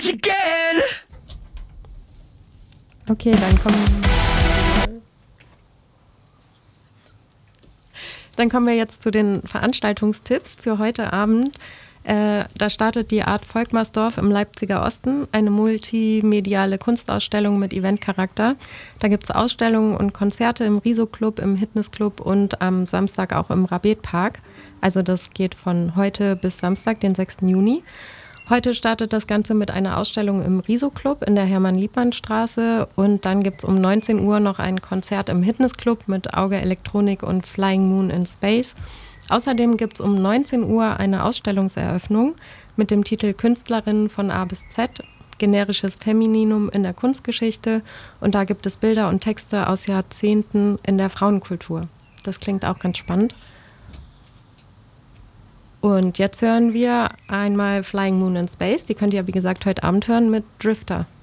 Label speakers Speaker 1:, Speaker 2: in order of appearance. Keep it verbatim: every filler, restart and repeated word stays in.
Speaker 1: strike again!
Speaker 2: Okay, dann kommen... Dann kommen wir jetzt zu den Veranstaltungstipps für heute Abend. Äh, da startet die Art Volkmarsdorf im Leipziger Osten, eine multimediale Kunstausstellung mit Eventcharakter. Da gibt es Ausstellungen und Konzerte im Riso-Club, im Hitness-Club und am Samstag auch im Rabet-Park. Also das geht von heute bis Samstag, den sechsten Juni. Heute startet das Ganze mit einer Ausstellung im Riso-Club in der Hermann-Liebmann-Straße und dann gibt es um neunzehn Uhr noch ein Konzert im Hitness-Club mit Auge Elektronik und Flying Moon in Space. Außerdem gibt es um neunzehn Uhr eine Ausstellungseröffnung mit dem Titel Künstlerinnen von A bis Z, generisches Femininum in der Kunstgeschichte und da gibt es Bilder und Texte aus Jahrzehnten in der Frauenkultur. Das klingt auch ganz spannend. Und jetzt hören wir einmal Flying Moon in Space. Die könnt ihr, wie gesagt, heute Abend hören mit Drifter.